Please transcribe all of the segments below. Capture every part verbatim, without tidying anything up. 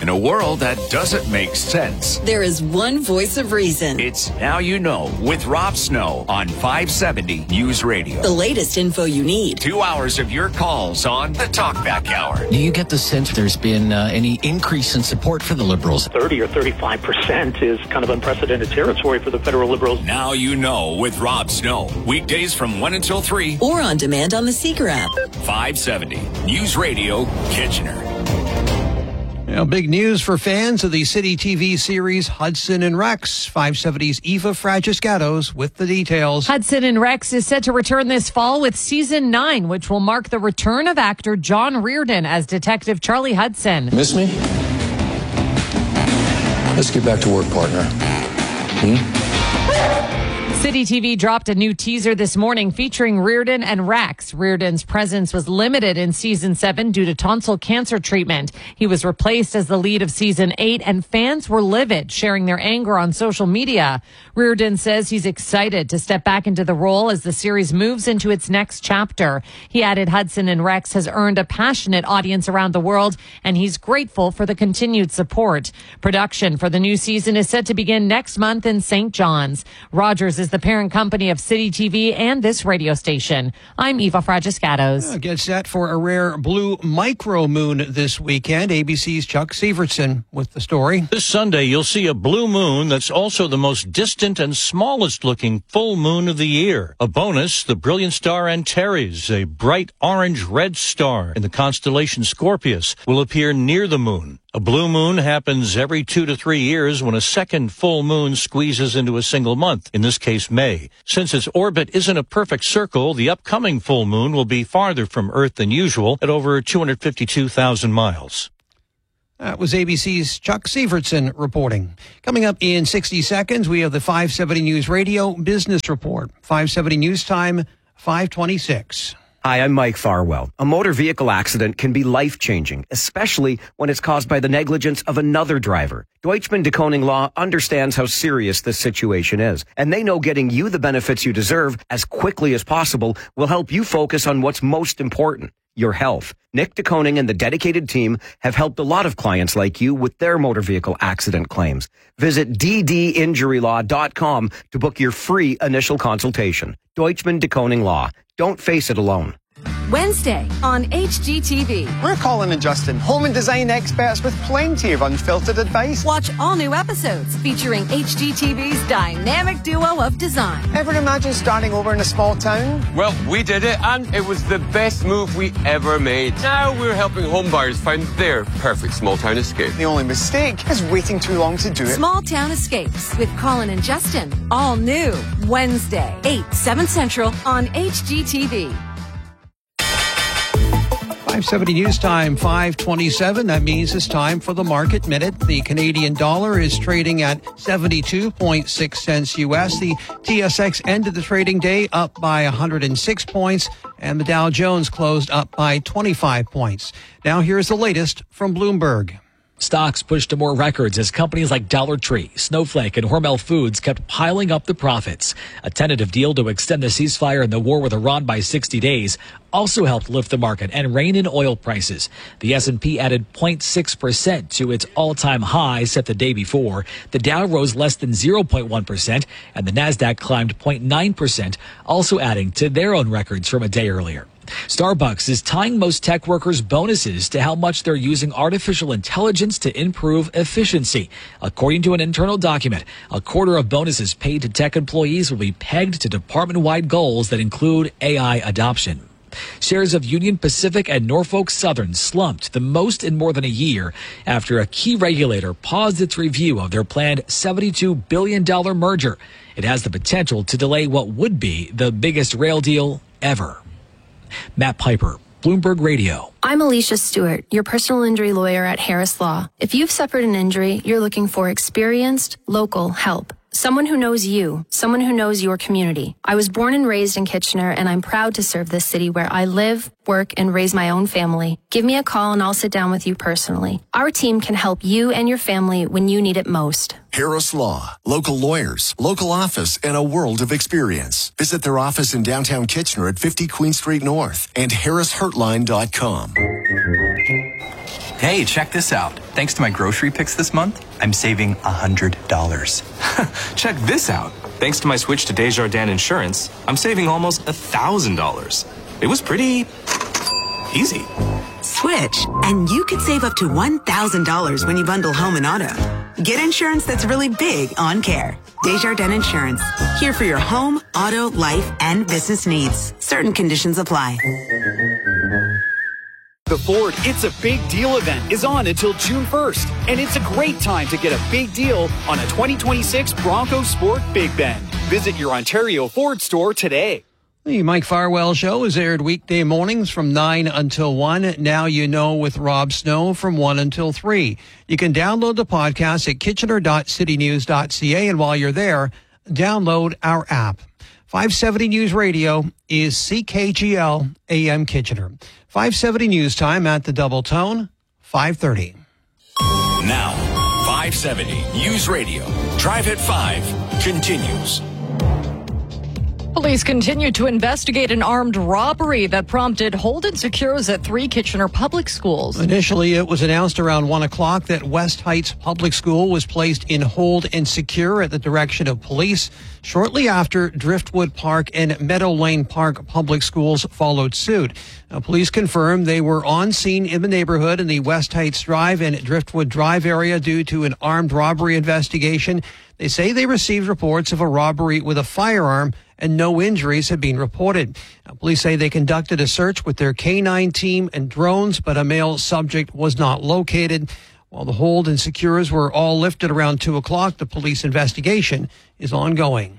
a world that doesn't make sense. There is one voice of reason. It's Now You Know with Rob Snow on five seventy News Radio. The latest info you need. Two hours of your calls on the Talkback Hour. Do you get the sense there's been uh, any increase in support for the Liberals? thirty or thirty-five percent is kind of unprecedented territory for the federal Liberals. Now You Know with Rob Snow. Weekdays from one until three. Or on demand on the Seeker app. five seventy News Radio, Kitchener. Now, big news for fans of the City T V series Hudson and Rex. five seventy's Eva Fragiscatos with the details. Hudson and Rex is set to return this fall with season nine, which will mark the return of actor John Reardon as Detective Charlie Hudson. Miss me? Let's get back to work, partner. Hmm? City T V dropped a new teaser this morning featuring Reardon and Rex. Reardon's presence was limited in season seven due to tonsil cancer treatment. He was replaced as the lead of season eight, and fans were livid, sharing their anger on social media. Reardon says he's excited to step back into the role as the series moves into its next chapter. He added Hudson and Rex has earned a passionate audience around the world, and he's grateful for the continued support. Production for the new season is set to begin next month in Saint John's. Rogers is the parent company of City T V and this radio station. I'm Eva Fragiscatos. Uh, get set for a rare blue micro moon this weekend. A B C's Chuck Severson with the story. This Sunday, you'll see a blue moon that's also the most distant and smallest looking full moon of the year. A bonus, the brilliant star Antares, a bright orange-red star in the constellation Scorpius, will appear near the moon. A blue moon happens every two to three years when a second full moon squeezes into a single month, in this case May. Since its orbit isn't a perfect circle, the upcoming full moon will be farther from Earth than usual at over two hundred fifty-two thousand miles. That was A B C's Chuck Severson reporting. Coming up in sixty seconds, we have the five seventy News Radio Business Report. five seventy News Time, five twenty-six. Hi, I'm Mike Farwell. A motor vehicle accident can be life-changing, especially when it's caused by the negligence of another driver. Deutschman de Koning Law understands how serious this situation is, and they know getting you the benefits you deserve as quickly as possible will help you focus on what's most important, your health. Nick de Koning and the dedicated team have helped a lot of clients like you with their motor vehicle accident claims. Visit d d injury law dot com to book your free initial consultation. Deutschman de Koning Law. Don't face it alone. Wednesday on H G T V. We're Colin and Justin, home and design experts with plenty of unfiltered advice. Watch all new episodes featuring H G T V's dynamic duo of design. Ever imagine starting over in a small town? Well, we did it, and it was the best move we ever made. Now we're helping home buyers find their perfect small town escape. The only mistake is waiting too long to do it. Small Town Escapes with Colin and Justin. All new Wednesday, eight, seven Central on H G T V. five seventy News Time, five twenty-seven. That means it's time for the Market Minute. The Canadian dollar is trading at seventy-two point six cents U S. The T S X ended the trading day up by one hundred six points, and the Dow Jones closed up by twenty-five points. Now here's the latest from Bloomberg. Stocks pushed to more records as companies like Dollar Tree, Snowflake, and Hormel Foods kept piling up the profits. A tentative deal to extend the ceasefire and the war with Iran by sixty days also helped lift the market and rein in oil prices. The S and P added zero point six percent to its all-time high set the day before. The Dow rose less than zero point one percent, and the Nasdaq climbed zero point nine percent, also adding to their own records from a day earlier. Starbucks is tying most tech workers' bonuses to how much they're using artificial intelligence to improve efficiency. According to an internal document, a quarter of bonuses paid to tech employees will be pegged to department-wide goals that include A I adoption. Shares of Union Pacific and Norfolk Southern slumped the most in more than a year after a key regulator paused its review of their planned seventy-two billion dollars merger. It has the potential to delay what would be the biggest rail deal ever. Matt Piper, Bloomberg Radio. I'm Alicia Stewart, your personal injury lawyer at Harris Law. If you've suffered an injury, you're looking for experienced, local help. Someone who knows you, someone who knows your community. I was born and raised in Kitchener, and I'm proud to serve this city where I live, work, and raise my own family. Give me a call and I'll sit down with you personally. Our team can help you and your family when you need it most. Harris Law, local lawyers, local office, and a world of experience. Visit their office in downtown Kitchener at fifty Queen Street North and harris hurtline dot com. Hey, check this out. Thanks to my grocery picks this month, I'm saving one hundred dollars. Check this out. Thanks to my switch to Desjardins Insurance, I'm saving almost one thousand dollars. It was pretty easy. Switch, and you could save up to one thousand dollars when you bundle home and auto. Get insurance that's really big on care. Desjardins Insurance. Here for your home, auto, life, and business needs. Certain conditions apply. The Ford It's a Big Deal event is on until June first, and it's a great time to get a big deal on a twenty twenty-six Bronco Sport Big Bend. Visit your Ontario Ford store today. The Mike Farwell Show is aired weekday mornings from nine until one. Now you know with Rob Snow from one until three. You can download the podcast at kitchener dot city news dot c a, and while you're there, download our app. five seventy News Radio is C K G L A M Kitchener. five seventy News Time at the Double Tone, five thirty. Now, five seventy News Radio. Drive at five continues. Police continue to investigate an armed robbery that prompted hold and secures at three Kitchener public schools. Initially, it was announced around one o'clock that West Heights Public School was placed in hold and secure at the direction of police. Shortly after, Driftwood Park and Meadow Lane Park public schools followed suit. Now, police confirmed they were on scene in the neighborhood in the West Heights Drive and Driftwood Drive area due to an armed robbery investigation. They say they received reports of a robbery with a firearm and no injuries have been reported. Now, police say they conducted a search with their K nine team and drones, but a male subject was not located. While the hold and secures were all lifted around two o'clock, the police investigation is ongoing.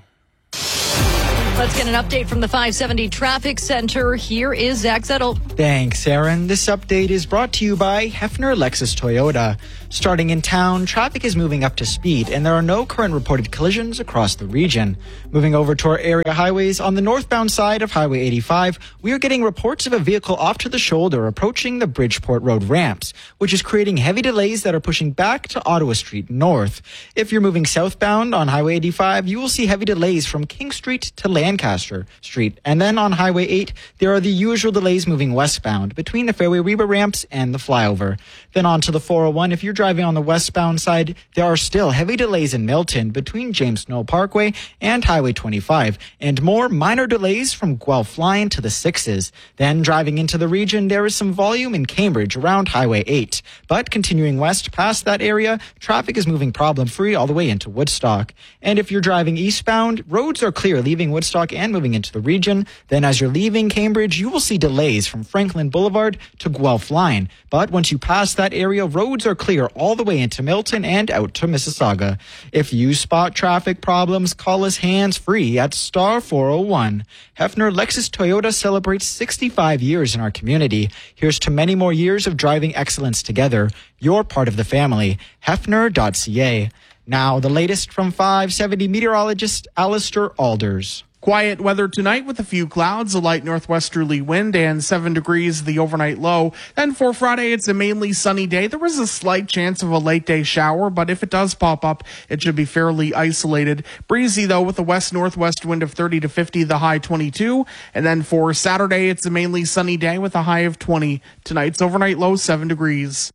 Let's get an update from the five seventy Traffic Center. Here is Zach Zettel. Thanks, Aaron. This update is brought to you by Hefner Lexus Toyota. Starting in town, traffic is moving up to speed, and there are no current reported collisions across the region. Moving over to our area highways, on the northbound side of Highway eighty-five, we are getting reports of a vehicle off to the shoulder approaching the Bridgeport Road ramps, which is creating heavy delays that are pushing back to Ottawa Street North. If you're moving southbound on Highway eighty-five, you will see heavy delays from King Street to Lancaster Street. And then on Highway eight, there are the usual delays moving westbound between the Fairway Reba ramps and the flyover. Then on to the four oh one, if you're driving on the westbound side, there are still heavy delays in Milton between James Snow Parkway and Highway twenty-five, and more minor delays from Guelph Line to the Sixes. Then driving into the region, there is some volume in Cambridge around Highway eight. But continuing west past that area, traffic is moving problem-free all the way into Woodstock. And if you're driving eastbound, roads are clear leaving Woodstock and moving into the region. Then as you're leaving Cambridge, you will see delays from Franklin Boulevard to Guelph Line. But once you pass that area, roads are clear all the way into Milton and out to Mississauga. If you spot traffic problems, call us hands-free at star four oh one. Hefner Lexus Toyota celebrates sixty-five years in our community. Here's to many more years of driving excellence together. You're part of the family. Hefner dot c a. Now, the latest from five seventy meteorologist Alistair Alders. Quiet weather tonight with a few clouds, a light northwesterly wind, and seven degrees the overnight low. Then for Friday, it's a mainly sunny day. There is a slight chance of a late day shower, but if it does pop up, it should be fairly isolated. Breezy, though, with a west-northwest wind of thirty to fifty, the high twenty-two. And then for Saturday, it's a mainly sunny day with a high of twenty. Tonight's overnight low, seven degrees.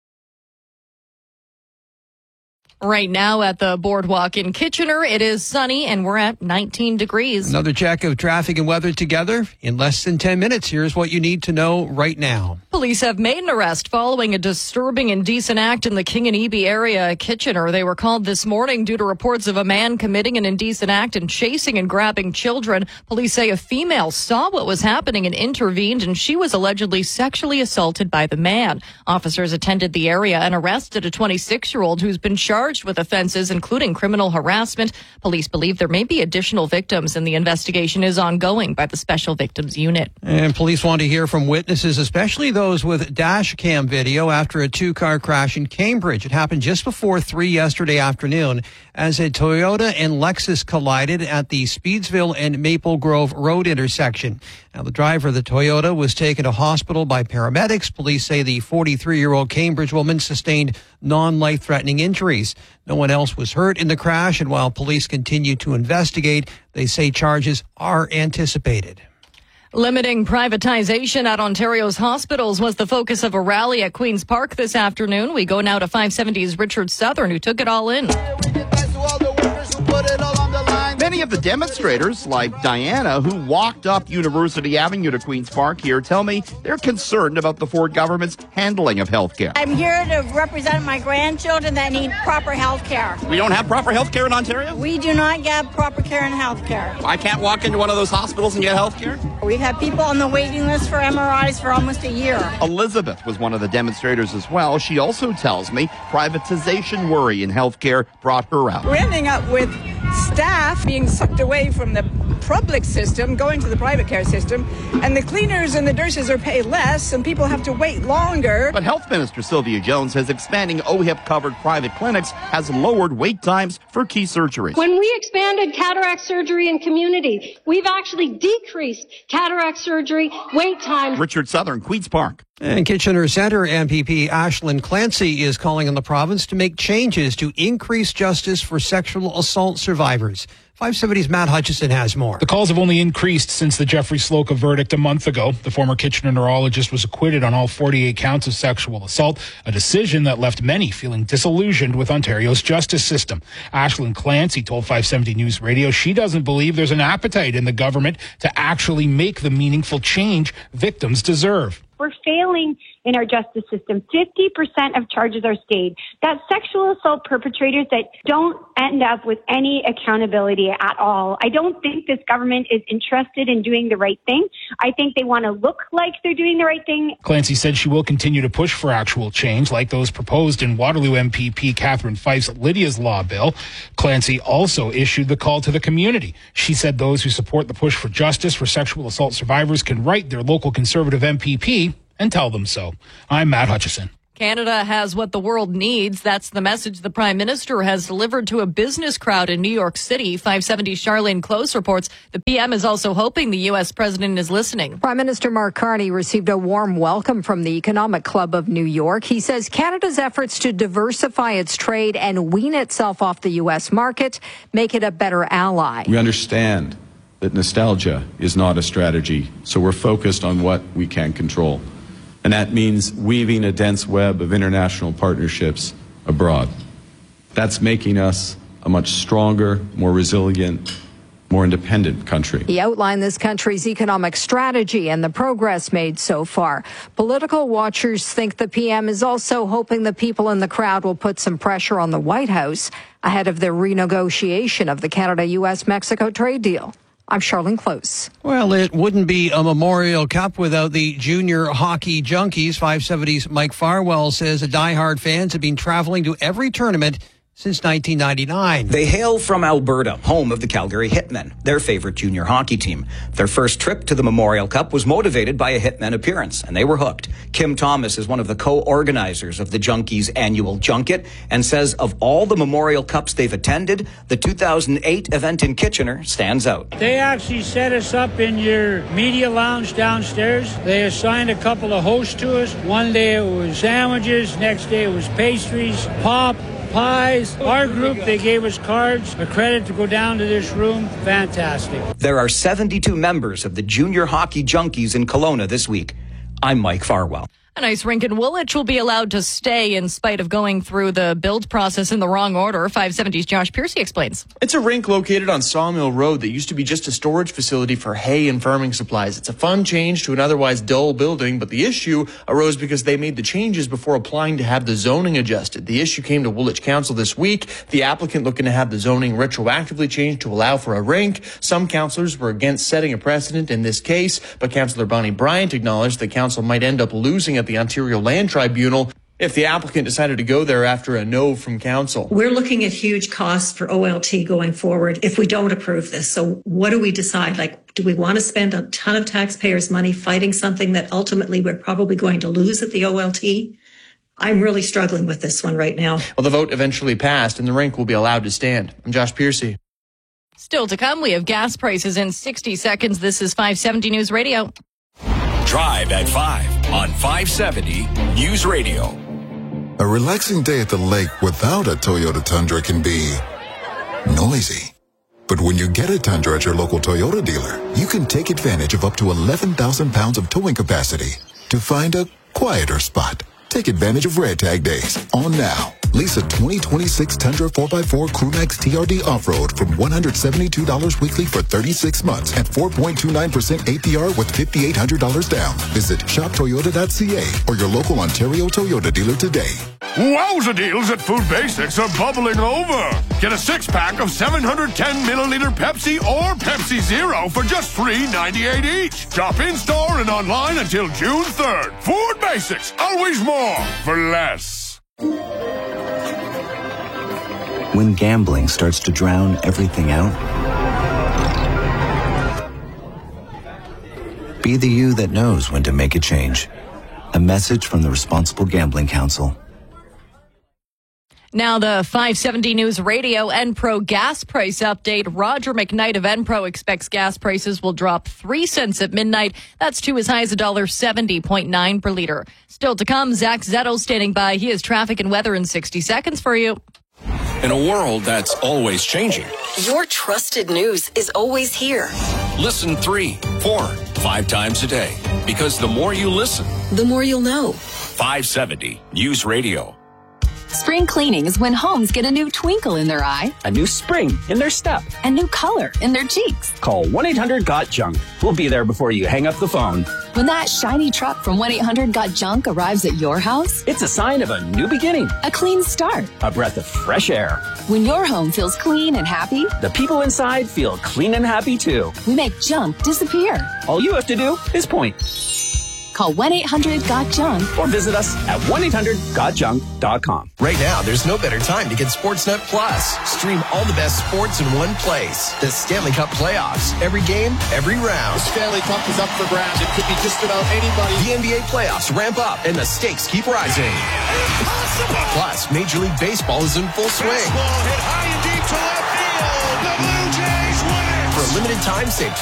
Right now at the boardwalk in Kitchener, it is sunny and we're at nineteen degrees. Another check of traffic and weather together in less than ten minutes. Here's what you need to know right now. Police have made an arrest following a disturbing indecent act in the King and Eby area, Kitchener. They were called this morning due to reports of a man committing an indecent act and chasing and grabbing children. Police say a female saw what was happening and intervened, and she was allegedly sexually assaulted by the man. Officers attended the area and arrested a twenty-six-year-old who's been charged with offenses, including criminal harassment. Police believe there may be additional victims, and the investigation is ongoing by the Special Victims Unit. And police want to hear from witnesses, especially those with dash cam video after a two-car crash in Cambridge. It happened just before three yesterday afternoon as a Toyota and Lexus collided at the Speedsville and Maple Grove Road intersection. Now, the driver of the Toyota was taken to hospital by paramedics. Police say the forty-three-year-old Cambridge woman sustained non-life-threatening injuries. No one else was hurt in the crash, and while police continue to investigate, they say charges are anticipated. Limiting privatization at Ontario's hospitals was the focus of a rally at Queen's Park this afternoon. We go now to five seventy's Richard Southern, who took it all in. Many of the demonstrators, like Diana, who walked up University Avenue to Queen's Park here, tell me they're concerned about the Ford government's handling of health care. I'm here to represent my grandchildren that need proper health care. We don't have proper health care in Ontario? We do not get proper care and health care. I can't walk into one of those hospitals and get health care? We've had people on the waiting list for M R Is for almost a year. Elizabeth was one of the demonstrators as well. She also tells me privatization worry in health care brought her out. We're ending up with staff being sucked away from the public system, going to the private care system, and the cleaners and the nurses are paid less, and people have to wait longer. But Health Minister Sylvia Jones says expanding O H I P-covered private clinics has lowered wait times for key surgeries. When we expanded cataract surgery in community, we've actually decreased cataract surgery wait times. Richard Southern, Queen's Park. And Kitchener Centre M P P Ashlyn Clancy is calling on the province to make changes to increase justice for sexual assault survivors. five seventy's Matt Hutchison has more. The calls have only increased since the Jeffrey Slocum verdict a month ago. The former Kitchener neurologist was acquitted on all forty-eight counts of sexual assault, a decision that left many feeling disillusioned with Ontario's justice system. Ashlyn Clancy told five seventy News Radio she doesn't believe there's an appetite in the government to actually make the meaningful change victims deserve. We're failing in our justice system. fifty percent of charges are stayed. That's sexual assault perpetrators that don't end up with any accountability at all. I don't think this government is interested in doing the right thing. I think they want to look like they're doing the right thing. Clancy said she will continue to push for actual change, like those proposed in Waterloo M P P Catherine Fife's Lydia's Law bill. Clancy also issued the call to the community. She said those who support the push for justice for sexual assault survivors can write their local Conservative M P P and tell them so. I'm Matt Hutchison. Canada has what the world needs. That's the message the Prime Minister has delivered to a business crowd in New York City. five seventy Charlene Close reports the P M is also hoping the U S president is listening. Prime Minister Mark Carney received a warm welcome from the Economic Club of New York. He says Canada's efforts to diversify its trade and wean itself off the U S market make it a better ally. We understand that nostalgia is not a strategy, so we're focused on what we can control. And that means weaving a dense web of international partnerships abroad. That's making us a much stronger, more resilient, more independent country. He outlined this country's economic strategy and the progress made so far. Political watchers think the P M is also hoping the people in the crowd will put some pressure on the White House ahead of the renegotiation of the Canada-U S Mexico trade deal. I'm Charlene Close. Well, it wouldn't be a Memorial Cup without the junior hockey junkies. five seventy's Mike Farwell says the diehard fans have been traveling to every tournament since nineteen ninety-nine. They hail from Alberta, home of the Calgary Hitmen, their favorite junior hockey team. Their first trip to the Memorial Cup was motivated by a Hitmen appearance, and they were hooked. Kim Thomas is one of the co-organizers of the Junkies annual junket and says of all the Memorial Cups they've attended, the two thousand eight event in Kitchener stands out. They actually set us up in your media lounge downstairs. They assigned a couple of hosts to us. One day it was sandwiches, next day it was pastries, pop, pies. Our group, they gave us cards, a credit to go down to this room. Fantastic. There are seventy-two members of the Junior Hockey Junkies in Kelowna this week. I'm Mike Farwell. An ice rink in Woolwich will be allowed to stay in spite of going through the build process in the wrong order. five seventy's Josh Piercy explains. It's a rink located on Sawmill Road that used to be just a storage facility for hay and farming supplies. It's a fun change to an otherwise dull building, but the issue arose because they made the changes before applying to have the zoning adjusted. The issue came to Woolwich Council this week. The applicant looking to have the zoning retroactively changed to allow for a rink. Some councillors were against setting a precedent in this case, but Councillor Bonnie Bryant acknowledged the council might end up losing at the Ontario Land Tribunal if the applicant decided to go there after a no from council. We're looking at huge costs for O L T going forward if we don't approve this. So what do we decide? Like, do we want to spend a ton of taxpayers' money fighting something that ultimately we're probably going to lose at the O L T? I'm really struggling with this one right now. Well, the vote eventually passed and the rink will be allowed to stand. I'm Josh Piercy. Still to come, we have gas prices in sixty seconds. This is five seventy News Radio. Drive at five on five seventy News Radio. A relaxing day at the lake without a Toyota Tundra can be noisy. But when you get a Tundra at your local Toyota dealer, you can take advantage of up to eleven thousand pounds of towing capacity to find a quieter spot. Take advantage of Red Tag Days on now. Lease a twenty twenty-six Tundra four by four Crewmax T R D Off-Road from one hundred seventy-two dollars weekly for thirty-six months at four point two nine percent A P R with five thousand eight hundred dollars down. Visit shop toyota dot c a or your local Ontario Toyota dealer today. Wowza deals at Food Basics are bubbling over. Get a six-pack of seven hundred ten milliliter Pepsi or Pepsi Zero for just three ninety-eight each. Shop in-store and online until June third. Food Basics, always more for less. When gambling starts to drown everything out, be the you that knows when to make a change. A message from the Responsible Gambling Council. Now the five seventy News Radio Enpro gas price update. Roger McKnight of Enpro expects gas prices will drop three cents at midnight. That's to as high as one dollar seventy point nine per liter. Still to come, Zach Zetto standing by. He has traffic and weather in sixty seconds for you. In a world that's always changing, your trusted news is always here. Listen three, four, five times a day. Because the more you listen, the more you'll know. five seventy News Radio. Spring cleaning is when homes get a new twinkle in their eye, a new spring in their step, a new color in their cheeks. Call one eight hundred got junk. We'll be there before you hang up the phone. When that shiny truck from one eight hundred got junk arrives at your house, it's a sign of a new beginning, a clean start, a breath of fresh air. When your home feels clean and happy, the people inside feel clean and happy too. We make junk disappear. All you have to do is point. Call one eight hundred got junk or visit us at one eight hundred got junk dot com. Right now, there's no better time to get Sportsnet Plus. Stream all the best sports in one place. The Stanley Cup playoffs. Every game, every round. The Stanley Cup is up for grabs. It could be just about anybody. The N B A playoffs ramp up and the stakes keep rising. Impossible! Plus, Major League Baseball is in full swing. Baseball hit high and deep to left field. The Blue Jays win it! For a limited time, save